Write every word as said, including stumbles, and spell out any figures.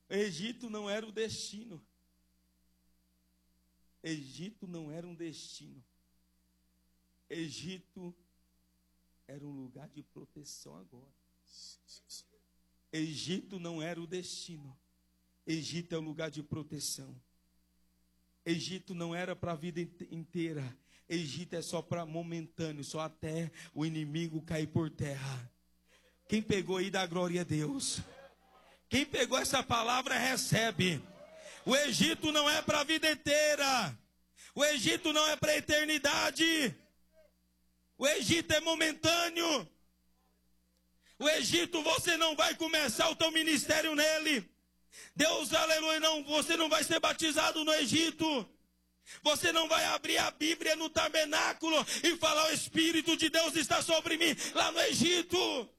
Egito não era o destino. Egito não era um destino. Egito era um lugar de proteção agora. Egito não era o destino. Egito é um lugar de proteção. Egito não era para a vida inteira. Egito é só para momentâneo, só até o inimigo cair por terra. Quem pegou aí dá glória a Deus. Quem pegou essa palavra recebe. O Egito não é para a vida inteira. O Egito não é para a eternidade. O Egito é momentâneo. O Egito, você não vai começar o teu ministério nele. Deus, aleluia, não, você não vai ser batizado no Egito. Você não vai abrir a Bíblia no tabernáculo e falar: o Espírito de Deus está sobre mim, lá no Egito.